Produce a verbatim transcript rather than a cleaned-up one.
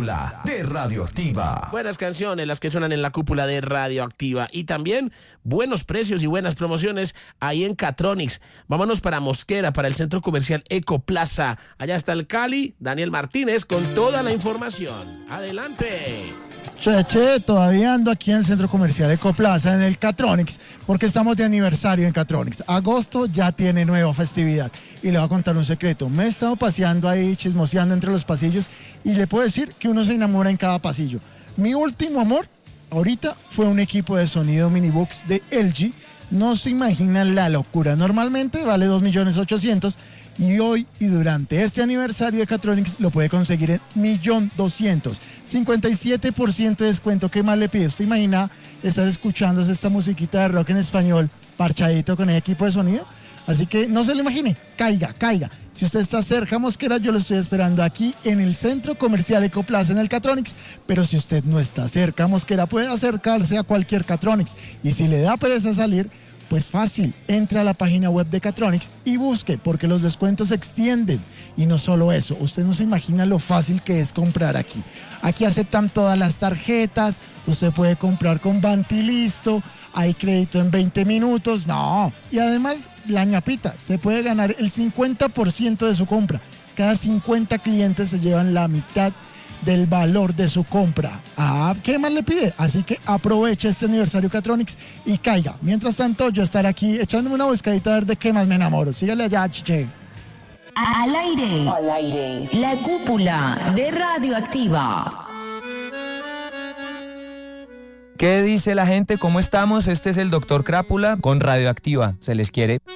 cúpula de Radioactiva. Buenas canciones las que suenan en la cúpula de Radioactiva. Y también buenos precios y buenas promociones ahí en Catronics. Vámonos para Mosquera, para el centro comercial Ecoplaza. Allá está el Cali, Daniel Martínez, con toda la información. Adelante. Che, che, todavía ando aquí en el centro comercial Ecoplaza, en el Catronics, porque estamos de aniversario en Catronics. Agosto ya tiene nueva festividad. Y le voy a contar un secreto. Me he estado paseando ahí, chismoseando entre los pasillos, y le puedo decir que uno se enamora en cada pasillo. Mi último amor, ahorita, fue un equipo de sonido Minibooks de L G. No se imaginan la locura. Normalmente vale dos millones ochocientos mil. Y hoy y durante este aniversario de Catronics lo puede conseguir en un millón doscientos mil. cincuenta y siete por ciento de descuento. ¿Qué más le pide? ¿Usted imagina estar escuchando esta musiquita de rock en español parchadito con el equipo de sonido? Así que no se lo imagine. Caiga, caiga. Si usted está cerca a Mosquera, yo lo estoy esperando aquí en el centro comercial Ecoplaza, en el Catronics. Pero si usted no está cerca a Mosquera, puede acercarse a cualquier Catronics. Y si le da pereza salir, pues fácil, entre a la página web de Catronics y busque, porque los descuentos se extienden. Y no solo eso, usted no se imagina lo fácil que es comprar aquí. Aquí aceptan todas las tarjetas, usted puede comprar con Bantilisto, hay crédito en veinte minutos, no. Y además, la ñapita, se puede ganar el cincuenta por ciento de su compra. Cada cincuenta clientes se llevan la mitad del valor de su compra. Ah, ¿qué más le pide? Así que aproveche este aniversario Catronics y caiga. Mientras tanto, yo estaré aquí echándome una buscadita a ver de qué más me enamoro. Sígale allá, chiche. Al aire. Al aire. La cúpula de Radioactiva. ¿Qué dice la gente? ¿Cómo estamos? Este es el doctor Crápula con Radioactiva. Se les quiere.